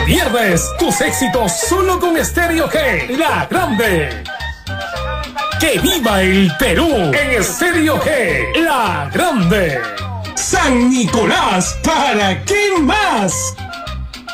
pierdes tus éxitos solo con Estéreo G, la grande. ¡Que viva el Perú en Estéreo G, la grande! San Nicolás, ¿para qué más?